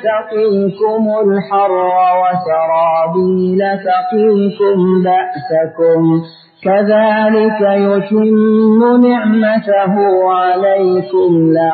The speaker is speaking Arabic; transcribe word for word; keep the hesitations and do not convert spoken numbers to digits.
تقيكم الحر وسرابيل تقيكم بأسكم كذلك يتم نعمته عليكم